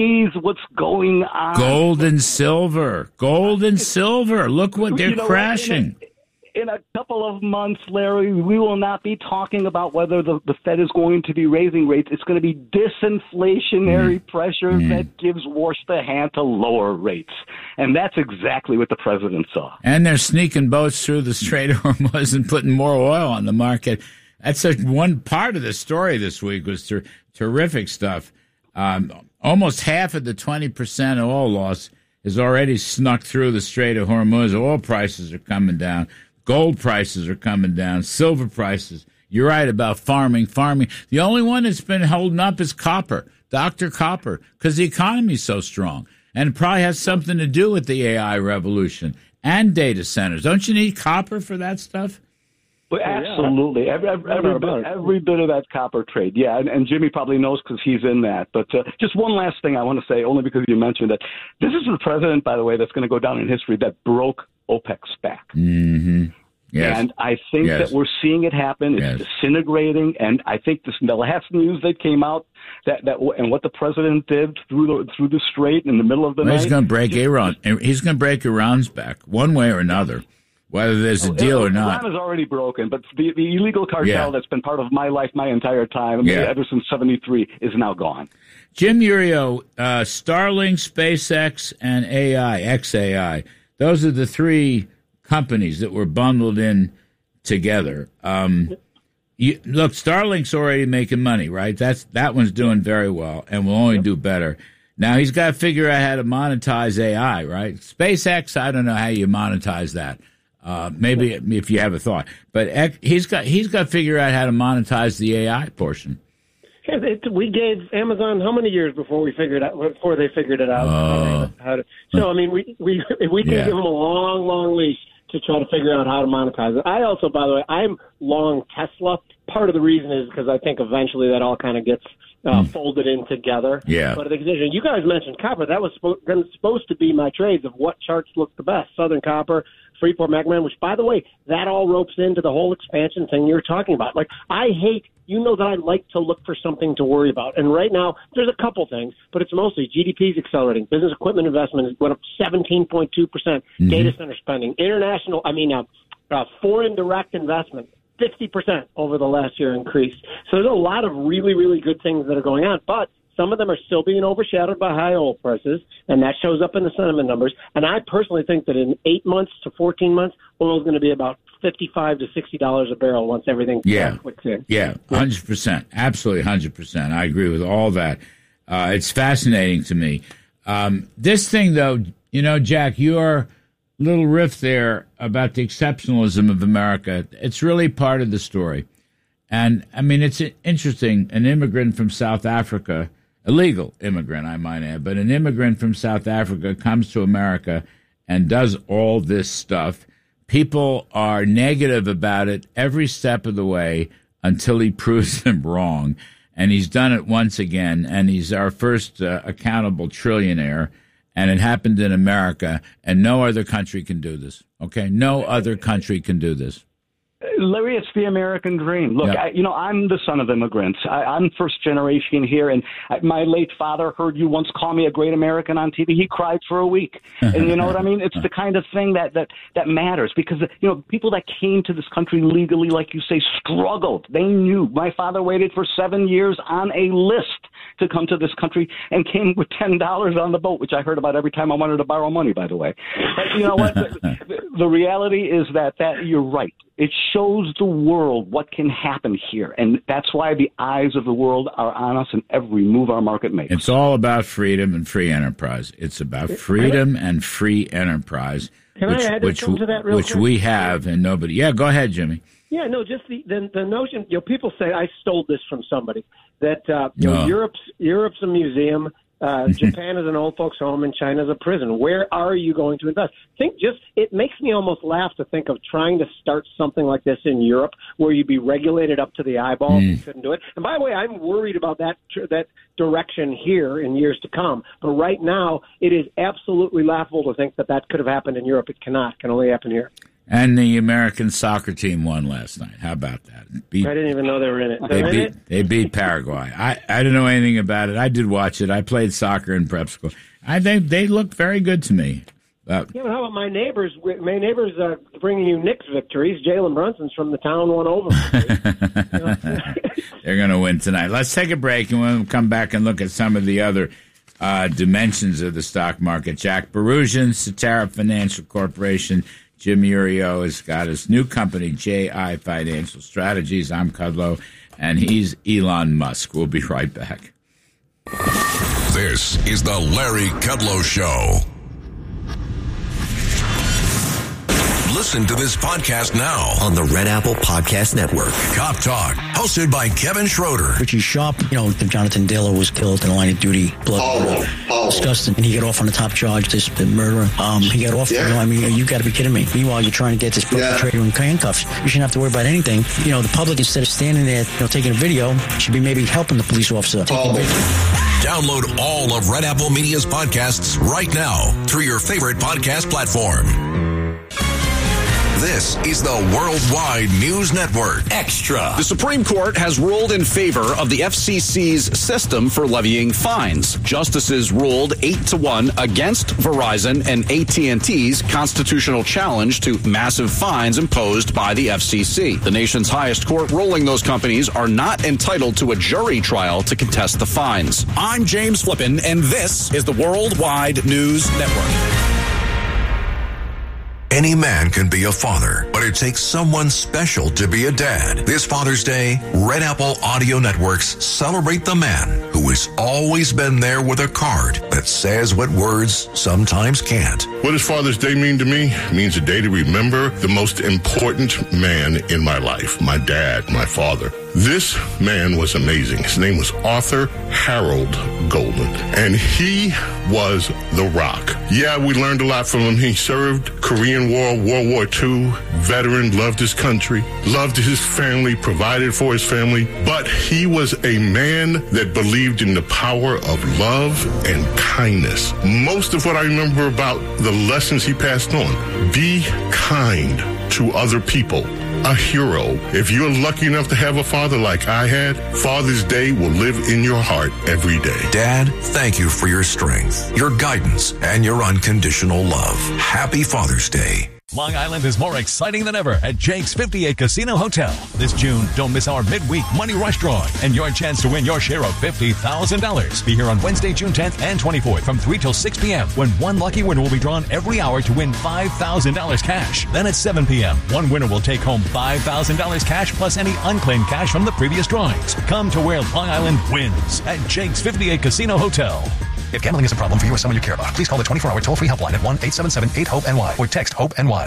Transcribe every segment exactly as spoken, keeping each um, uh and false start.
what's going on. Gold and silver. Gold and silver. Look what they're you know, crashing. In a, in a couple of months, Larry, we will not be talking about whether the, the Fed is going to be raising rates. It's going to be disinflationary mm. pressure mm. that gives Warsh the hand to lower rates. And that's exactly what the president saw. And they're sneaking boats through the Strait of Hormuz and putting more oil on the market. That's a, one part of the story this week was ter- terrific stuff. Um, almost half of the twenty percent oil loss is already snuck through the Strait of Hormuz. Oil prices are coming down. Gold prices are coming down. Silver prices. You're right about farming. Farming. The only one that's been holding up is copper, Doctor Copper, because the economy's so strong. And it probably has something to do with the A I revolution and data centers. Don't you need copper for that stuff? Well, absolutely. Every, every, every, bit, every bit of that copper trade. Yeah, and, and Jimmy probably knows because he's in that. But uh, just one last thing I want to say, only because you mentioned that. This is the president, by the way, that's going to go down in history that broke OPEC's back. Mm-hmm. Yes. And I think yes. that we're seeing it happen. It's yes. disintegrating. And I think this, the last news that came out, that, that and what the president did through the through the strait in the middle of the well, night. He's going to break Iran. He's going to break Iran's back one way or another. Whether there's a deal or not. Iran is already broken, but the, the illegal cartel yeah. that's been part of my life my entire time, yeah. ever since seventy-three, is now gone. Jim Iuorio, uh, Starlink, SpaceX, and A I, X A I. Those are the three companies that were bundled in together. Um, you, look, Starlink's already making money, right? That's That one's doing very well and will only yep. do better. Now, he's got to figure out how to monetize A I, right? SpaceX, I don't know how you monetize that. Uh, maybe if you have a thought, but he's got he's got to figure out how to monetize the A I portion. It, we gave Amazon how many years before we figured out before they figured it out? Uh, how to, so I mean, we we we can yeah. give them a long, long leash to try to figure out how to monetize it. I also, by the way, I'm long Tesla. Part of the reason is because I think eventually that all kind of gets uh, mm. folded in together. Yeah. But the decision, you guys mentioned copper. That was spo- supposed to be my trades of what charts look the best. Southern Copper, Freeport McMoran, which, by the way, that all ropes into the whole expansion thing you were talking about. Like, I hate, you know that I like to look for something to worry about. And right now, there's a couple things, but it's mostly G D P is accelerating. Business equipment investment went up seventeen point two percent. Mm-hmm. Data center spending. International, I mean, uh, uh, foreign direct investment, fifty percent over the last year increased. So there's a lot of really, really good things that are going on. But some of them are still being overshadowed by high oil prices, and that shows up in the sentiment numbers. And I personally think that in eight months to fourteen months, oil is going to be about fifty-five to sixty dollars a barrel once everything yeah. clicks in. Yeah, one hundred percent. Absolutely one hundred percent. I agree with all that. Uh, it's fascinating to me. Um, this thing, though, you know, Jack, your little riff there about the exceptionalism of America, it's really part of the story. And, I mean, it's interesting. An immigrant from South Africa, illegal immigrant, I might add, but an immigrant from South Africa comes to America and does all this stuff. People are negative about it every step of the way until he proves them wrong. And he's done it once again, and he's our first uh, accountable trillionaire, and it happened in America, and no other country can do this, okay? No other country can do this. Larry, it's the American dream. Look, yep. I, you know, I'm the son of immigrants. I, I'm first generation here, and I, my late father heard you once call me a great American on T V. He cried for a week. And you know what I mean? It's the kind of thing that, that, that matters because, you know, people that came to this country legally, like you say, struggled. They knew. My father waited for seven years on a list to come to this country and came with ten dollars on the boat, which I heard about every time I wanted to borrow money, by the way. But you know what? the, the, the reality is that, that you're right. It shows the world what can happen here, and that's why the eyes of the world are on us in every move our market makes. It's all about freedom and free enterprise. It's about freedom and free enterprise, Can which, I add which, to that real which quick? we have, and nobody. Yeah, go ahead, Jimmy. Yeah, no, just the, the the notion. You know, people say I stole this from somebody. That uh, you know, No. Europe's Europe's a museum. Uh, Japan is an old folks' home, and China's a prison. Where are you going to invest? Think just it makes me almost laugh to think of trying to start something like this in Europe, where you'd be regulated up to the eyeballs Mm. and couldn't do it. And by the way, I'm worried about that that direction here in years to come. But right now, it is absolutely laughable to think that that could have happened in Europe. It cannot. It can only happen here. And the American soccer team won last night. How about that? Beat, I didn't even know they were in it. They in beat, it? they beat Paraguay. I, I didn't know anything about it. I did watch it. I played soccer in prep school. I think they looked very good to me. Uh, yeah, but how about my neighbors? My neighbors uh, bringing you Knicks victories. Jalen Brunson's from the town one over. They're going to win tonight. Let's take a break, and we'll come back and look at some of the other uh, dimensions of the stock market. Jack Barusian, Cetera Financial Corporation. Jim Urio has got his new company, J I Financial Strategies. I'm Kudlow, and he's Elon Musk. We'll be right back. This is the Larry Kudlow Show. Listen to this podcast now on the Red Apple Podcast Network. Cop Talk, hosted by Kevin Schroeder. Richie Sharp, you know, Jonathan Dillon was killed in the line of duty. Blood. Oh, oh. Disgusting. And he got off on the top charge, this murderer. Um, he got off. Yeah. You know, I mean, you got to be kidding me. Meanwhile, you're trying to get this perpetrator yeah. in handcuffs. You shouldn't have to worry about anything. You know, the public, instead of standing there, you know, taking a video, should be maybe helping the police officer. Oh. Download all of Red Apple Media's podcasts right now through your favorite podcast platform. This is the Worldwide News Network Extra. The Supreme Court has ruled in favor of the F C C's system for levying fines. Justices ruled eight to one against Verizon and A T and T's constitutional challenge to massive fines imposed by the F C C. The nation's highest court ruling those companies are not entitled to a jury trial to contest the fines. I'm James Flippin, and this is the Worldwide News Network. Any man can be a father, but it takes someone special to be a dad. This Father's Day, Red Apple Audio Networks celebrate the man who has always been there with a card that says what words sometimes can't. What does Father's Day mean to me? It means a day to remember the most important man in my life, my dad, my father. This man was amazing. His name was Arthur Harold Golden, and he was the rock. Yeah, we learned a lot from him. He served Korean War, World War Two, veteran, loved his country, loved his family, provided for his family, but he was a man that believed in the power of love and kindness. Most of what I remember about the lessons he passed on, be kind to other people. A hero. If you're lucky enough to have a father like I had, Father's Day will live in your heart every day. Dad, thank you for your strength, your guidance, and your unconditional love. Happy Father's Day. Long Island is more exciting than ever at Jake's fifty-eight Casino Hotel. This June, don't miss our midweek Money Rush drawing and your chance to win your share of fifty thousand dollars. Be here on Wednesday, June tenth and twenty-fourth from three till six p.m. when one lucky winner will be drawn every hour to win five thousand dollars cash. Then at seven p.m., one winner will take home five thousand dollars cash plus any unclaimed cash from the previous drawings. Come to where Long Island wins at Jake's fifty-eight Casino Hotel. If gambling is a problem for you or someone you care about, please call the twenty-four hour toll-free helpline at one eight seven seven eight hope N Y or text HOPE-N Y.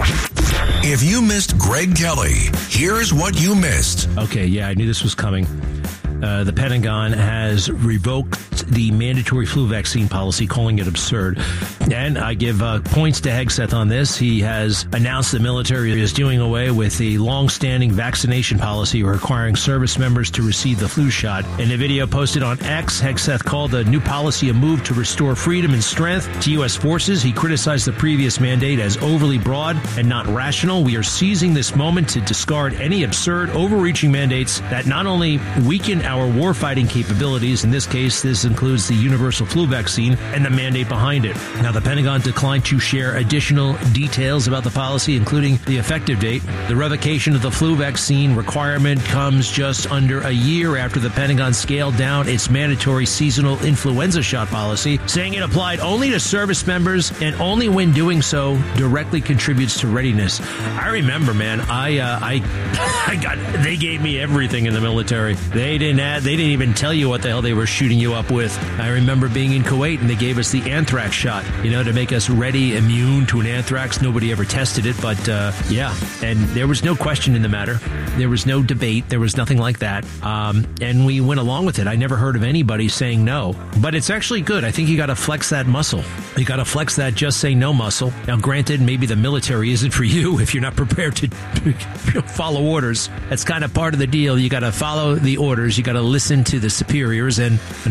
If you missed Greg Kelly, here's what you missed. Okay, yeah, I knew this was coming. Uh, the Pentagon has revoked the mandatory flu vaccine policy, calling it absurd. And I give uh, points to Hegseth on this. He has announced the military is doing away with the long-standing vaccination policy requiring service members to receive the flu shot. In a video posted on X, Hegseth called the new policy a move to restore freedom and strength to U S forces. He criticized the previous mandate as overly broad and not rational. We are seizing this moment to discard any absurd, overreaching mandates that not only weaken our our warfighting capabilities. In this case, this includes the universal flu vaccine and the mandate behind it. Now, the Pentagon declined to share additional details about the policy, including the effective date. The revocation of the flu vaccine requirement comes just under a year after the Pentagon scaled down its mandatory seasonal influenza shot policy, saying it applied only to service members and only when doing so directly contributes to readiness. I remember, man, I, uh, I, I got, they gave me everything in the military. They didn't They didn't even tell you what the hell they were shooting you up with. I remember being in Kuwait and they gave us the anthrax shot, you know, to make us ready, immune to an anthrax. Nobody ever tested it, but uh, yeah. And there was no question in the matter. There was no debate. There was nothing like that. Um, and we went along with it. I never heard of anybody saying no. But it's actually good. I think you got to flex that muscle. You got to flex that just say no muscle. Now, granted, maybe the military isn't for you if you're not prepared to follow orders. That's kind of part of the deal. You got to follow the orders. You got to listen to the superiors, and unfortunately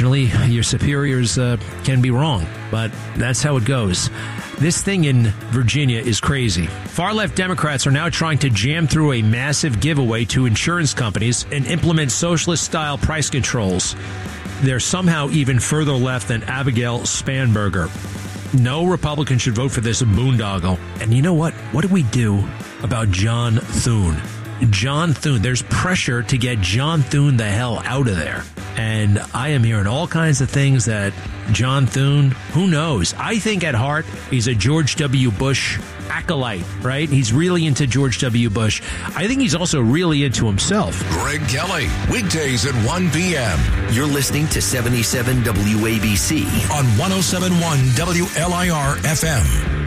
unfortunately, your superiors uh, can be wrong, but that's how it goes. This thing in Virginia is crazy. Far-left Democrats are now trying to jam through a massive giveaway to insurance companies and implement socialist-style price controls. They're somehow even further left than Abigail Spanberger. No Republican should vote for this boondoggle. And you know what? What do we do about John Thune? John Thune. There's pressure to get John Thune the hell out of there. And I am hearing all kinds of things that John Thune, who knows? I think at heart, he's a George W. Bush acolyte, right? He's really into George W. Bush. I think he's also really into himself. Greg Kelly, weekdays at one p.m. You're listening to seventy-seven W A B C on one oh seven point one W L I R F M.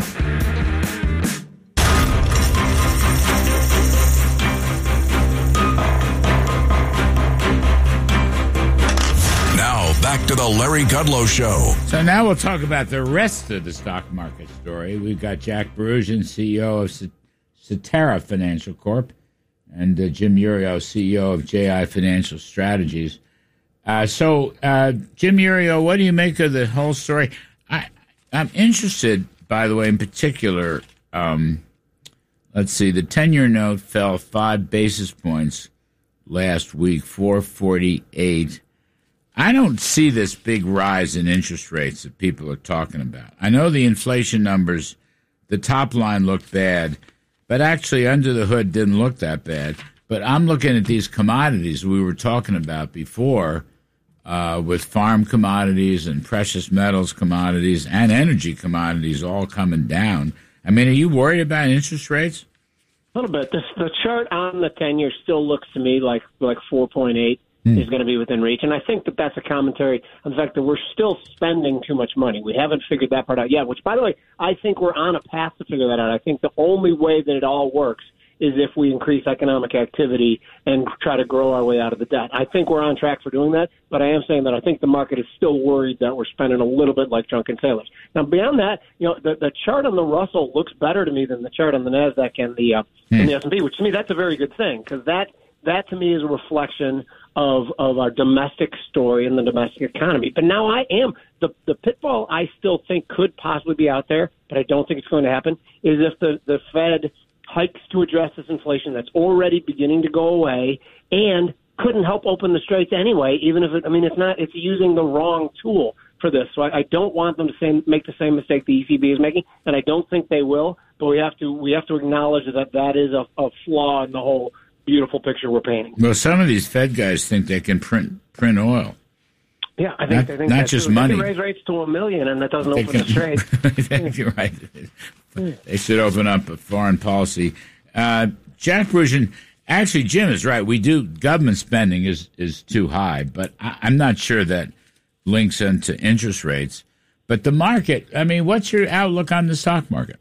Back to the Larry Kudlow Show. So now we'll talk about the rest of the stock market story. We've got Jack Berusian, C E O of Cetera Financial Corp, and uh, Jim Iuorio, C E O of J I Financial Strategies. Uh, so, uh, Jim Iuorio, what do you make of the whole story? I, I'm interested, by the way, in particular, um, let's see, the ten-year note fell five basis points last week, four forty-eight. I don't see this big rise in interest rates that people are talking about. I know the inflation numbers, the top line looked bad, but actually under the hood didn't look that bad. But I'm looking at these commodities we were talking about before uh, with farm commodities and precious metals commodities and energy commodities all coming down. I mean, are you worried about interest rates? A little bit. The, the chart on the ten-year still looks to me like like four point eight. Hmm. Is going to be within reach. And I think that that's a commentary on the fact that we're still spending too much money. We haven't figured that part out yet, which, by the way, I think we're on a path to figure that out. I think the only way that it all works is if we increase economic activity and try to grow our way out of the debt. I think we're on track for doing that, but I am saying that I think the market is still worried that we're spending a little bit like drunken sailors. Now, beyond that, you know, the, the chart on the Russell looks better to me than the chart on the NASDAQ and the, uh, hmm. and the S and P, which to me, that's a very good thing, because that, that to me is a reflection of of our domestic story and the domestic economy. But now I am, the the pitfall I still think could possibly be out there, but I don't think it's going to happen, is if the, the Fed hikes to address this inflation that's already beginning to go away and couldn't help open the straits anyway, even if it, I mean, it's not, it's using the wrong tool for this. So I, I don't want them to say, make the same mistake the E C B is making, and I don't think they will, but we have to, we have to acknowledge that that is a, a flaw in the whole beautiful picture we're painting. Well, some of these Fed guys think they can print print oil. Yeah, I think not, they think not that just too. money. They can raise rates to a million, and that doesn't they open can, the trade. You're right. They should open up a foreign policy. Uh, Jack Berusian, actually, Jim is right. We do government spending is is too high, but I, I'm not sure that links into interest rates. But the market, I mean, what's your outlook on the stock market?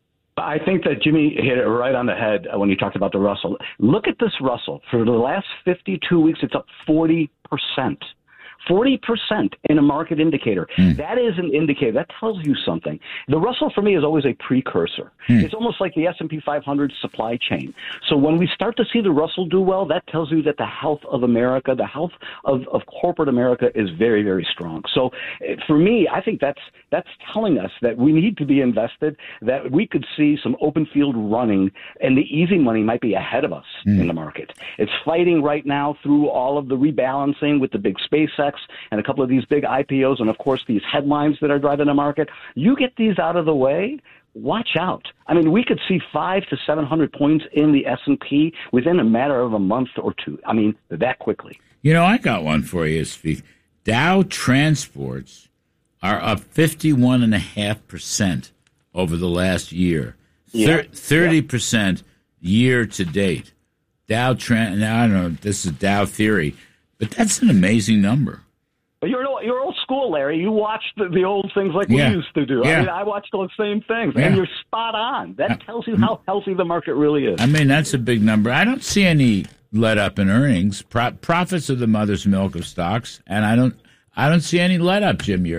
I think that Jimmy hit it right on the head when he talked about the Russell. Look at this Russell. For the last fifty-two weeks, it's up forty percent. forty percent in a market indicator. Mm. That is an indicator. That tells you something. The Russell, for me, is always a precursor. Mm. It's almost like the S and P five hundred supply chain. So when we start to see the Russell do well, that tells you that the health of America, the health of, of corporate America is very, very strong. So for me, I think that's that's telling us that we need to be invested, that we could see some open field running, and the easy money might be ahead of us mm. in the market. It's fighting right now through all of the rebalancing with the big SpaceX and a couple of these big I P Os, and of course these headlines that are driving the market. You get these out of the way, watch out. I mean, we could see five to seven hundred points in the S and P within a matter of a month or two. I mean, that quickly. You know, I got one for you, Speak. Dow Transports are up fifty-one and a half percent over the last year, yeah. thirty percent yeah. year to date. Dow Trans. Now I don't know. This is Dow theory. But that's an amazing number. You're you're old school, Larry. You watched the, the old things like yeah. we used to do. Yeah. I mean, I watched those same things, yeah. and you're spot on. That tells you how healthy the market really is. I mean, that's a big number. I don't see any let up in earnings. Pro- profits are the mother's milk of stocks, and I don't I don't see any let up, Jim Iuorio.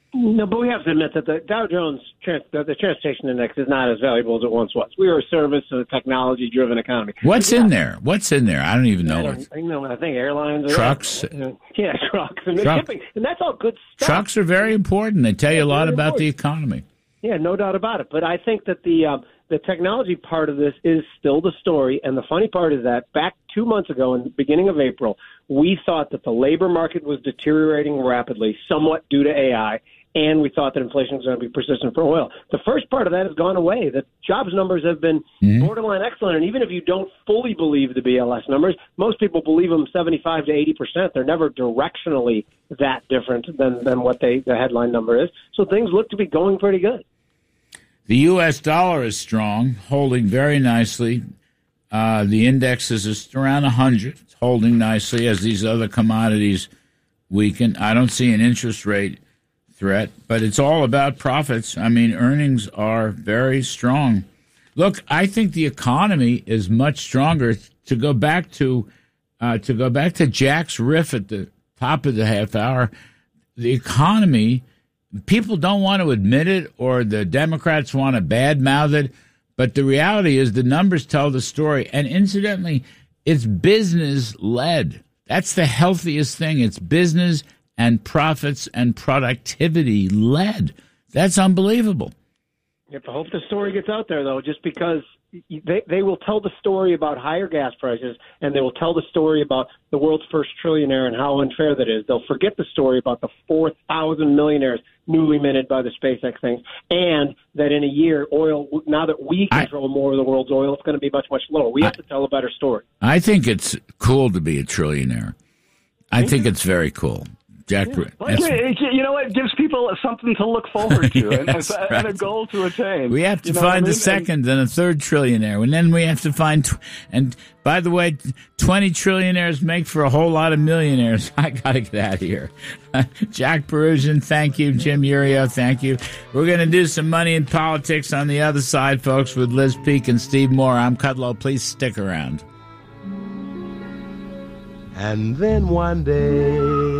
No, but we have to admit that the Dow Jones, trans, the, the transportation index is not as valuable as it once was. We are a service and a technology-driven economy. What's yeah. in there? What's in there? I don't even know. I, don't, I, know, I think airlines. Trucks. Are, yeah, trucks. And, Truck. shipping, and that's all good stuff. Trucks are very important. They tell you a lot about the economy. Yeah, no doubt about it. But I think that the uh, the technology part of this is still the story. And the funny part is that back two months ago, in the beginning of April, we thought that the labor market was deteriorating rapidly, somewhat due to A I, and we thought that inflation was going to be persistent for oil. The first part of that has gone away. The jobs numbers have been mm-hmm. borderline excellent. And even if you don't fully believe the B L S numbers, most people believe them seventy-five to eighty percent. They're never directionally that different than, than what they, the headline number is. So things look to be going pretty good. The U S dollar is strong, holding very nicely. Uh, the index is around one hundred. It's holding nicely as these other commodities weaken. I don't see an interest rate threat, but it's all about profits. I mean, earnings are very strong. Look, I think the economy is much stronger. To go back to uh, to go back to Jack's riff at the top of the half hour, the economy. People don't want to admit it, or the Democrats want to badmouth it, but the reality is the numbers tell the story. And incidentally, it's business-led. That's the healthiest thing. It's business and profits and productivity-led. That's unbelievable. You have to hope the story gets out there, though, just because they they will tell the story about higher gas prices, and they will tell the story about the world's first trillionaire and how unfair that is. They'll forget the story about the four thousand millionaires newly minted by the SpaceX things, and that in a year, oil, now that we control I, more of the world's oil, it's going to be much, much lower. We have I, to tell a better story. I think it's cool to be a trillionaire. I think it's very cool. Jack, yeah. Well, you know what? It gives people something to look forward to and, yes, and, right. and a goal to attain. We have to you know find I mean? a second and, and a third trillionaire, and then we have to find. Tw- and by the way, twenty trillionaires make for a whole lot of millionaires. I got to get out of here. Jack Perusian, thank you. Jim Urio, thank you. We're going to do some money in politics on the other side, folks, with Liz Peek and Steve Moore. I'm Kudlow. Please stick around. And then one day,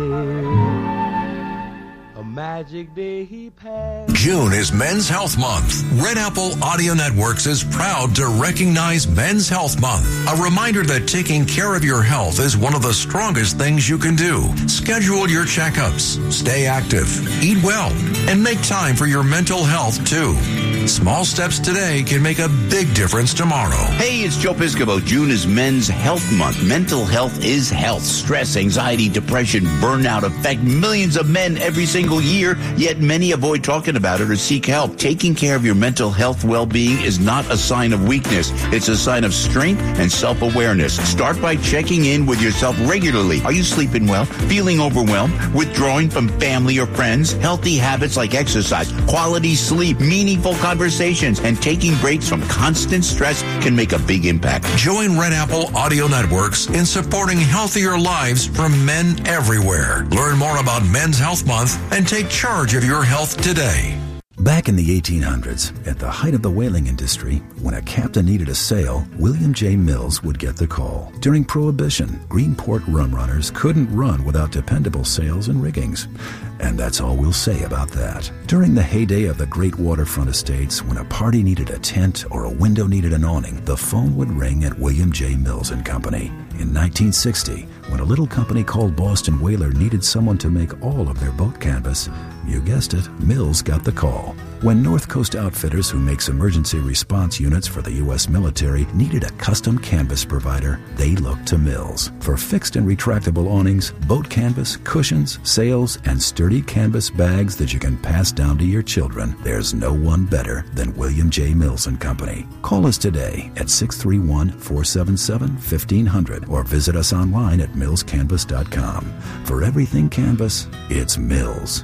a magic day he passed. June is Men's Health Month. Red Apple Audio Networks is proud to recognize Men's Health Month. A reminder that taking care of your health is one of the strongest things you can do. Schedule your checkups, stay active, eat well, and make time for your mental health too. Small steps today can make a big difference tomorrow. Hey, it's Joe Piscopo. June is Men's Health Month. Mental health is health. Stress, anxiety, depression, burnout affect millions of men every single year, yet many avoid talking about it or seek help. Taking care of your mental health well-being is not a sign of weakness. It's a sign of strength and self-awareness. Start by checking in with yourself regularly. Are you sleeping well? Feeling overwhelmed? Withdrawing from family or friends? Healthy habits like exercise, quality sleep, meaningful conversations, and taking breaks from constant stress can make a big impact. Join Red Apple Audio Networks in supporting healthier lives for men everywhere. Learn more about Men's Health Month and take charge of your health today. Back in the eighteen hundreds, at the height of the whaling industry, when a captain needed a sail, William J. Mills would get the call. During Prohibition, Greenport rum runners couldn't run without dependable sails and riggings. And that's all we'll say about that. During the heyday of the great waterfront estates, when a party needed a tent or a window needed an awning, the phone would ring at William J. Mills and Company. In nineteen sixty, when a little company called Boston Whaler needed someone to make all of their boat canvas, you guessed it, Mills got the call. When North Coast Outfitters, who makes emergency response units for the U S military, needed a custom canvas provider, they looked to Mills. For fixed and retractable awnings, boat canvas, cushions, sails, and sturdy canvas bags that you can pass down to your children, there's no one better than William J. Mills and Company. Call us today at six three one, four seven seven, fifteen hundred or visit us online at mills canvas dot com. For everything canvas, it's Mills.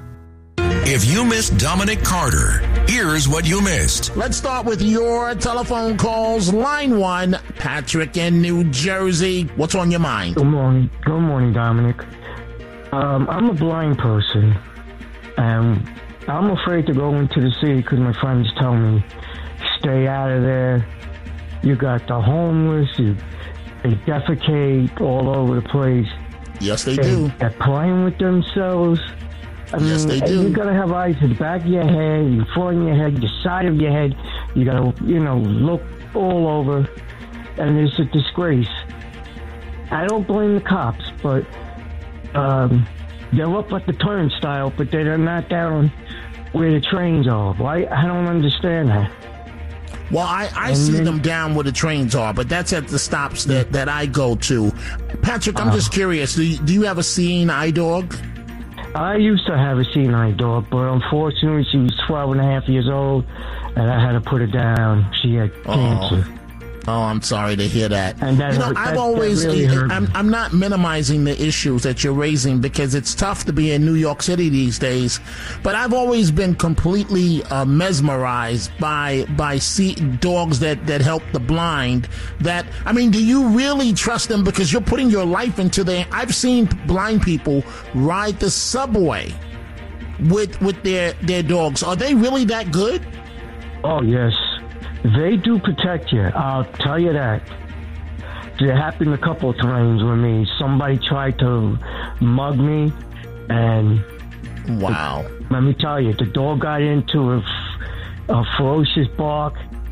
If you missed Dominic Carter, here's what you missed. Let's start with your telephone calls. Line one, Patrick in New Jersey. What's on your mind? Good morning. Good morning, Dominic. Um, I'm a blind person, and I'm afraid to go into the city because my friends tell me, stay out of there. You got the homeless, you, they defecate all over the place. Yes, they, they do. They're playing with themselves. I yes, mean, they do. You gotta have eyes in the back of your head, in front of your head, the side of your head. You gotta, you know, look all over, and it's a disgrace. I don't blame the cops, but um, they're up at the turnstile, but they're not down where the trains are. Why? I don't understand that. Well, I, I see then, them down where the trains are, but that's at the stops that, that I go to. Patrick, I'm uh, just curious. Do you, do you have a seeing eye dog? I used to have a seeing eye dog, but unfortunately she was twelve and a half years old, and I had to put her down. She had cancer. Oh. Oh, I'm sorry to hear that. And that you know, hurt, I've that, always, that really I'm, I'm not minimizing the issues that you're raising because it's tough to be in New York City these days. But I've always been completely uh, mesmerized by by see, dogs that, that help the blind. That I mean, do you really trust them because you're putting your life into their? I've seen blind people ride the subway with with their their dogs. Are they really that good? Oh yes. They do protect you, I'll tell you that. It happened a couple of times with me. Somebody tried to mug me, and... Wow. The, let me tell you, the dog got into a, a ferocious bark,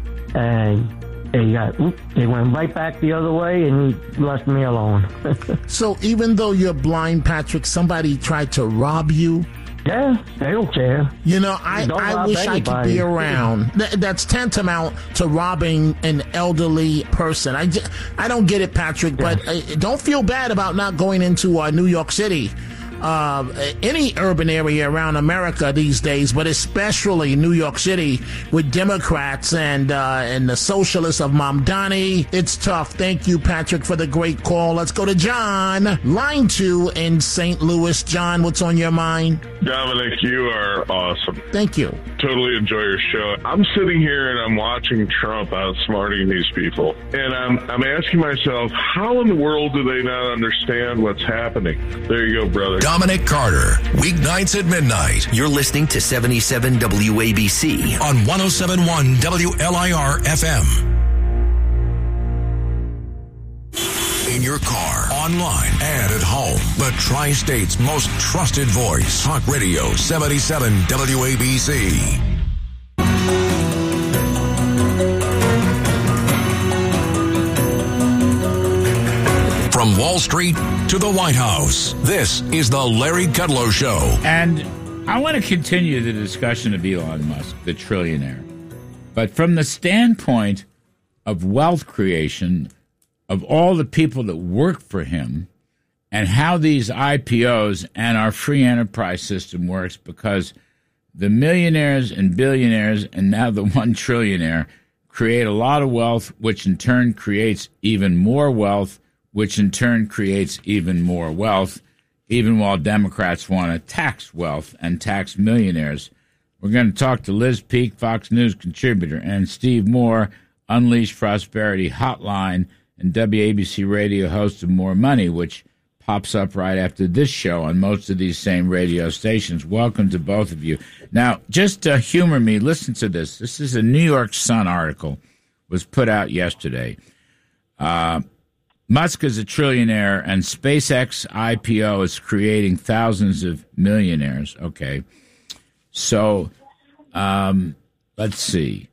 and they, got, whoop, they went right back the other way, and he left me alone. So even though you're blind, Patrick, somebody tried to rob you? Yeah, they don't care. You know, I, I wish anybody. I could be around. Th- that's tantamount to robbing an elderly person. I, j- I don't get it, Patrick, yeah. but uh, don't feel bad about not going into uh, New York City. Uh, any urban area around America these days, but especially New York City with Democrats and uh, and the socialists of Mamdani. It's tough. Thank you, Patrick, for the great call. Let's go to John, line two in Saint Louis. John, what's on your mind? Dominic, you are awesome. Thank you. Totally enjoy your show. I'm sitting here and I'm watching Trump outsmarting these people. And I'm, I'm asking myself, how in the world do they not understand what's happening? There you go, brother. Dominic Carter, weeknights at midnight. You're listening to seventy-seven W A B C on one oh seven point one W L I R F M. In your car, online, and at home. The Tri-State's most trusted voice. Talk Radio seventy-seven W A B C. From Wall Street to the White House, this is the Larry Kudlow Show. And I want to continue the discussion of Elon Musk, the trillionaire. But from the standpoint of wealth creation, of all the people that work for him, and how these I P Os and our free enterprise system works, because the millionaires and billionaires and now the one trillionaire create a lot of wealth, which in turn creates even more wealth, which in turn creates even more wealth, even while Democrats want to tax wealth and tax millionaires. We're going to talk to Liz Peek, Fox News contributor, and Steve Moore, Unleash Prosperity Hotline, and W A B C radio host of More Money, which pops up right after this show on most of these same radio stations. Welcome to both of you. Now, just to humor me, listen to this. This is a New York Sun article, was put out yesterday. Uh, Musk is a trillionaire, and SpaceX I P O is creating thousands of millionaires. Okay. So, um, let's see.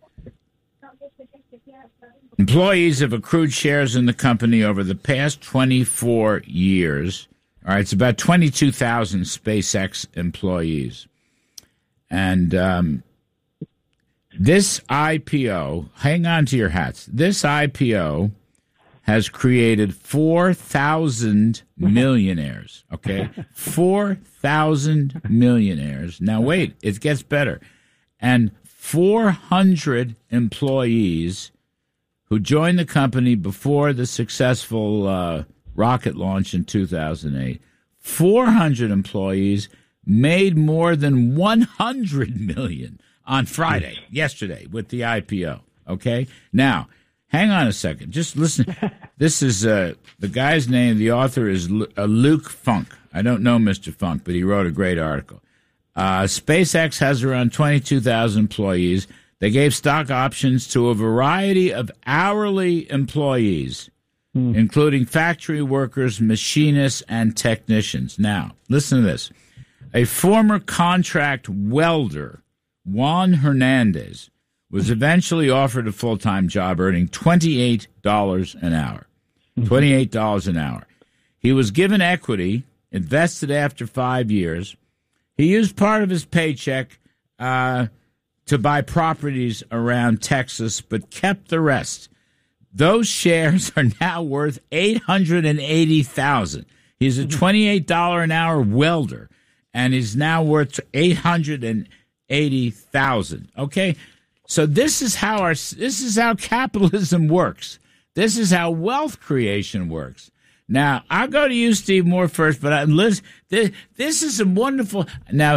Employees have accrued shares in the company over the past twenty-four years. All right, it's about twenty-two thousand SpaceX employees. And um, this I P O, hang on to your hats, this I P O has created four thousand millionaires, okay? four thousand millionaires. Now, wait, it gets better. And four hundred employees who joined the company before the successful uh, rocket launch in two thousand eight. four hundred employees made more than one hundred million dollars on Friday, yesterday, with the I P O, okay? Now, hang on a second. Just listen. This is uh, the guy's name. The author is L- uh, Luke Funk. I don't know Mister Funk, but he wrote a great article. Uh, SpaceX has around twenty-two thousand employees. They gave stock options to a variety of hourly employees, mm. including factory workers, machinists, and technicians. Now, listen to this. A former contract welder, Juan Hernandez, was eventually offered a full-time job earning twenty-eight dollars an hour. twenty-eight dollars an hour. He was given equity, invested after five years. He used part of his paycheck uh, to buy properties around Texas, but kept the rest. Those shares are now worth eight hundred eighty thousand dollars. He's a twenty-eight dollars an hour welder, and he's now worth eight hundred eighty thousand dollars. Okay, so this is how our this is how capitalism works. This is how wealth creation works. Now, I'll go to you, Steve Moore, first, but I, Liz, this, this is a wonderful... Now,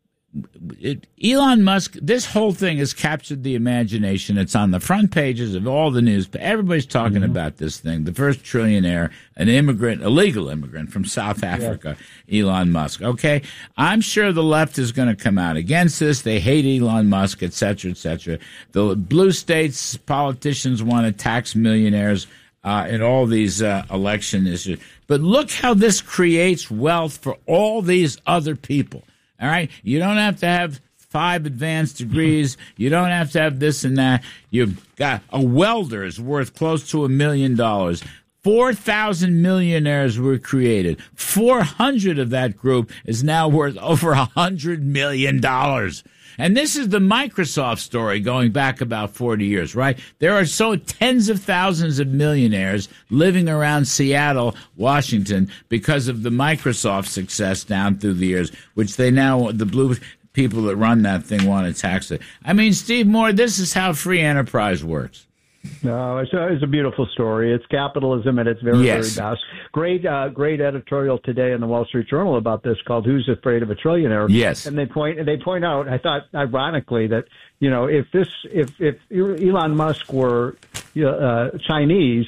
it, Elon Musk, this whole thing has captured the imagination. It's on the front pages of all the news. Everybody's talking mm-hmm. about this thing. The first trillionaire, an immigrant, illegal immigrant from South Africa, yeah. Elon Musk. Okay? I'm sure the left is going to come out against this. They hate Elon Musk, et cetera, et cetera. The blue states politicians want to tax millionaires uh, in all these uh, election issues. But look how this creates wealth for all these other people. All right? You don't have to have five advanced degrees. You don't have to have this and that. You've got a welder is worth close to a million dollars. four thousand millionaires were created. four hundred of that group is now worth over one hundred million dollars. And this is the Microsoft story going back about forty years, right? There are so tens of thousands of millionaires living around Seattle, Washington, because of the Microsoft success down through the years, which they now, the blue people that run that thing want to tax it. I mean, Steve Moore, this is how free enterprise works. No, it's a, it's a beautiful story. It's capitalism at its very, yes. very best. Great, uh, great editorial today in the Wall Street Journal about this called "Who's Afraid of a Trillionaire?" Yes, and they point they point out. I thought, ironically, that you know if this if if Elon Musk were uh, Chinese.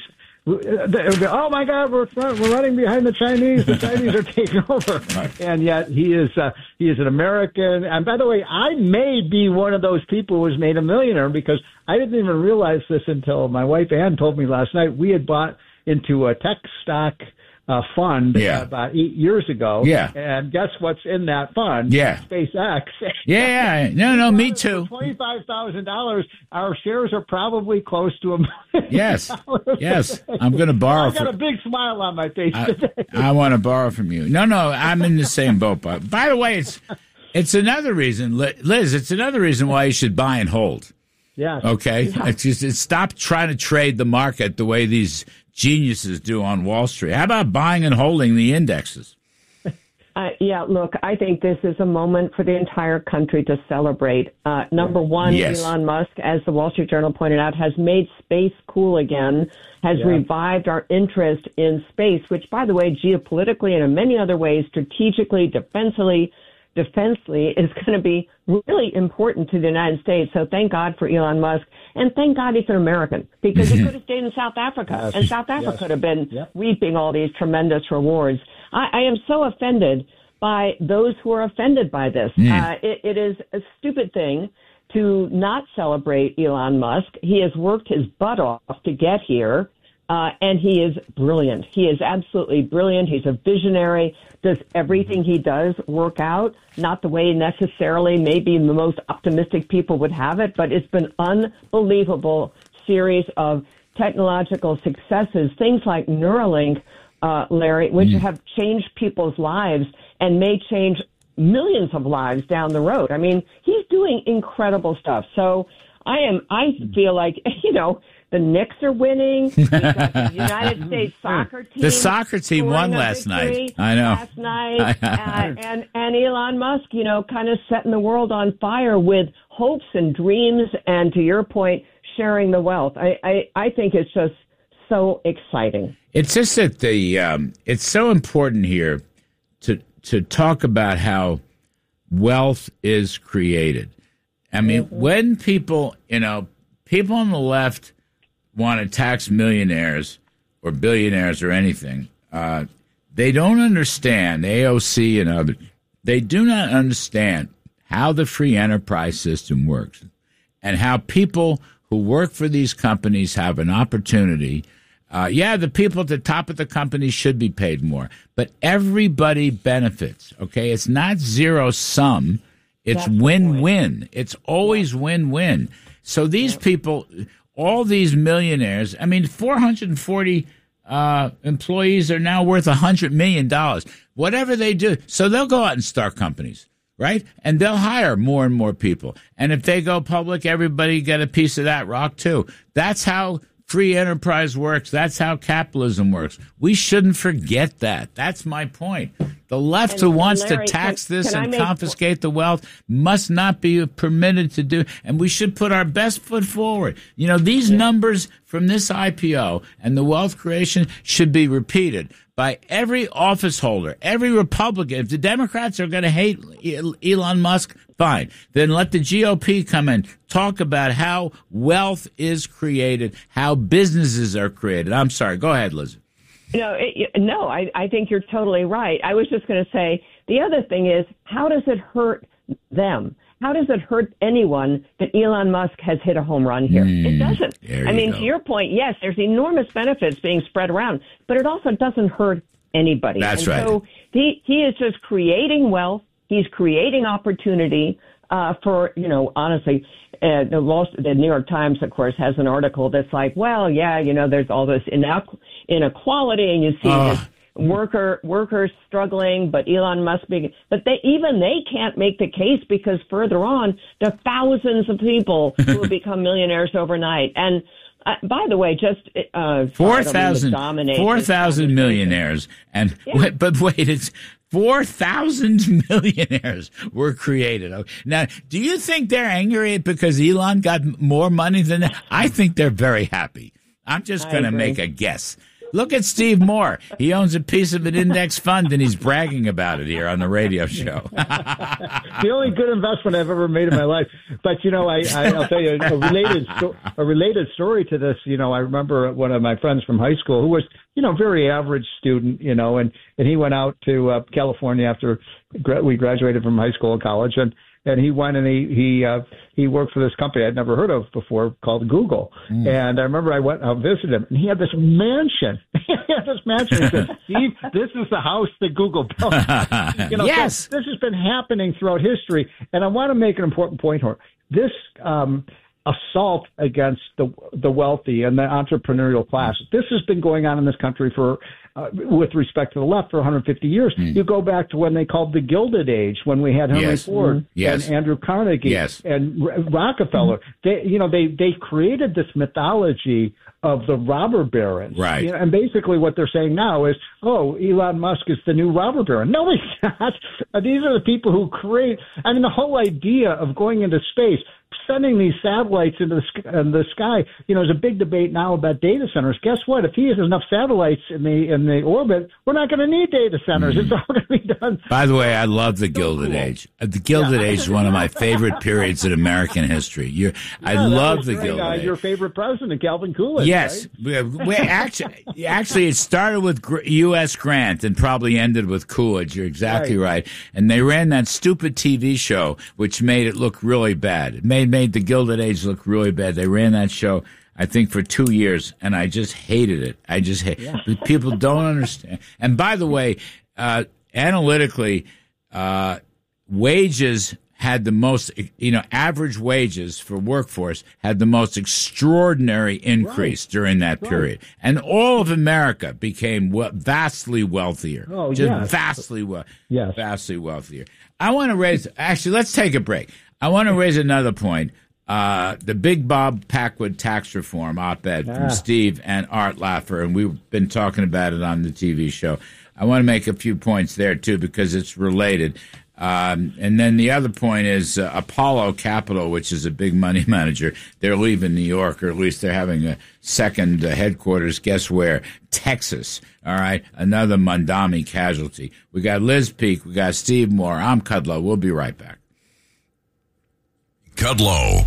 Oh my God, we're we're running behind the Chinese. The Chinese are taking over, right. And yet he is uh, he is an American. And by the way, I may be one of those people who was made a millionaire because I didn't even realize this until my wife Ann told me last night. We had bought into a tech stock uh, fund yeah. about eight years ago. Yeah, and guess what's in that fund? Yeah, SpaceX. Yeah, no, no, me too. Twenty-five thousand dollars. Our shares are probably close to a million. Yes, yes. I'm going to borrow. I got for, a big smile on my face I, today. I want to borrow from you. No, no, I'm in the same boat. But by the way, it's it's another reason, Liz. It's another reason why you should buy and hold. Yeah. Okay. Yeah. It's just it's stop trying to trade the market the way these geniuses do on Wall Street. How about buying and holding the indexes? Uh, yeah, look, I think this is a moment for the entire country to celebrate. Uh, number one, yes. Elon Musk, as the Wall Street Journal pointed out, has made space cool again, has yeah. revived our interest in space, which, by the way, geopolitically and in many other ways, strategically, defensively, defensively, is going to be really important to the United States. So thank God for Elon Musk. And thank God he's an American, because he could have stayed in South Africa, yes. and South Africa yes. could have been yep. reaping all these tremendous rewards. I, I am so offended by those who are offended by this. Mm. Uh, it, it is a stupid thing to not celebrate Elon Musk. He has worked his butt off to get here, uh, and he is brilliant. He is absolutely brilliant. He's a visionary. Does everything he does work out? Not the way necessarily maybe the most optimistic people would have it, but it's been unbelievable series of technological successes, things like Neuralink, uh, Larry, which mm. have changed people's lives and may change millions of lives down the road. I mean, he's doing incredible stuff. So I am, I feel like, you know, the Knicks are winning. We've got the United States soccer team. The soccer team won last night. I know. Last night. uh, and, and Elon Musk, you know, kind of setting the world on fire with hopes and dreams and, to your point, sharing the wealth. I, I, I think it's just so exciting. It's just that the um, it's so important here to to talk about how wealth is created. I mean, mm-hmm. when people, you know, people on the left want to tax millionaires or billionaires or anything, uh, they don't understand, A O C and others, they do not understand how the free enterprise system works and how people who work for these companies have an opportunity Uh, yeah, the people at the top of the company should be paid more, but everybody benefits, okay? It's not zero sum. It's win-win. It's always win-win. So these people, all these millionaires, I mean, four hundred forty uh, employees are now worth one hundred million dollars. Whatever they do, so they'll go out and start companies, right? And they'll hire more and more people. And if they go public, everybody get a piece of that rock too. That's how free enterprise works. That's how capitalism works. We shouldn't forget that. That's my point. The left And- who and wants Larry, to tax can- this can I and make- confiscate the wealth must not be permitted to do. And we should put our best foot forward. You know, these numbers from this I P O and the wealth creation should be repeated by every office holder, every Republican. If the Democrats are going to hate Elon Musk, fine. Then let the G O P come in, talk about how wealth is created, how businesses are created. I'm sorry. Go ahead, Liz. No, it, no, I, I think you're totally right. I was just going to say the other thing is, how does it hurt them? How does it hurt anyone that Elon Musk has hit a home run here? Mm, it doesn't. there I you mean, go. to your point, yes, there's enormous benefits being spread around, but it also doesst hurt anybody. That's and right. So he, he is just creating wealth. He's creating opportunity uh, for, you know, honestly, uh, the, Wall, the New York Times, of course, has an article that's like, well, yeah, you know, there's all this inequ- inequality, and you see Oh. this worker workers struggling, but Elon Musk being, but they even they can't make the case because further on, there are thousands of people who will become millionaires overnight. And uh, by the way, just uh, Four thousand, four thousand millionaires, and wait, but wait, it's four thousand millionaires were created. Now, do you think they're angry because Elon got more money than that? I think they're very happy. I'm just I going to agree. make a guess. Look at Steve Moore. He owns a piece of an index fund, and he's bragging about it here on the radio show. The only good investment I've ever made in my life. But, you know, I, I, I'll tell you a related, sto- a related story to this. You know, I remember one of my friends from high school who was, you know, very average student, you know, and, and he went out to uh, California after gra- we graduated from high school and college. And, and he went and he, he, uh, he worked for this company I'd never heard of before called Google. Mm. And I remember I went out and visited him, and he had this mansion. he had this mansion. He said, Steve, this is the house that Google built. You know, yes. So this has been happening throughout history. And I want to make an important point here. This um, assault against the the wealthy and the entrepreneurial class, this has been going on in this country for Uh, with respect to the left for one hundred fifty years. Mm. You go back to when they called the Gilded Age, when we had Henry Yes. Ford Mm. Yes. and Andrew Carnegie Yes. and R- Rockefeller. Mm. They, you know, they they created this mythology of the robber barons. Right. You know, and basically what they're saying now is, oh, Elon Musk is the new robber baron. No, he's not. These are the people who create. I mean, the whole idea of going into space, sending these satellites into the, sk- in the sky, you know, there's a big debate now about data centers. Guess what? If he has enough satellites in the in the orbit, we're not going to need data centers. Mm. It's all going to be done. By the way, I love the Gilded cool. Age. Uh, The Gilded Yeah. Age is one of my favorite periods in American history. You're, I Yeah, that love was the during, Gilded uh, Age. Your favorite president, Calvin Coolidge. Yes, right? we, we actually, actually, it started with Gr- U S Grant and probably ended with Coolidge. You're exactly right. Right. And they ran that stupid T V show, which made it look really bad. It made made the Gilded Age look really bad. They ran that show, I think, for two years, and I just hated it. I just hate. Yeah. People don't understand. And by the way, uh, analytically, uh, wages had the most, you know, average wages for workforce had the most extraordinary increase Right. during that Right. period. And all of America became we- vastly wealthier. Oh, just yes. vastly, we- Yes. vastly wealthier. I want to raise, actually, let's take a break. I want to raise another point. Uh, the Big Bob Packwood tax reform op-ed Ah. from Steve and Art Laffer, and we've been talking about it on the T V show. I want to make a few points there, too, because it's related. Um, and then the other point is uh, Apollo Capital, which is a big money manager. They're leaving New York, or at least they're having a second uh, headquarters. Guess where? Texas. All right. Another Mondami casualty. We got Liz Peek. We got Steve Moore. I'm Kudlow. We'll be right back. Kudlow.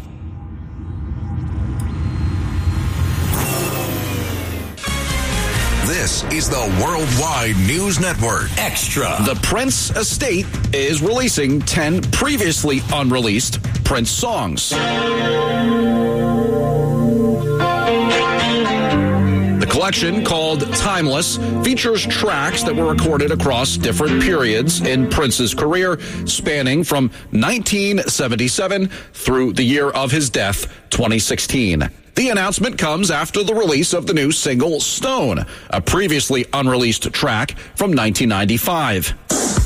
This is the Worldwide News Network. Extra. The Prince estate is releasing ten previously unreleased Prince songs. The collection called Timeless features tracks that were recorded across different periods in Prince's career, spanning from nineteen seventy-seven through the year of his death, twenty sixteen. The announcement comes after the release of the new single Stone, a previously unreleased track from nineteen ninety-five.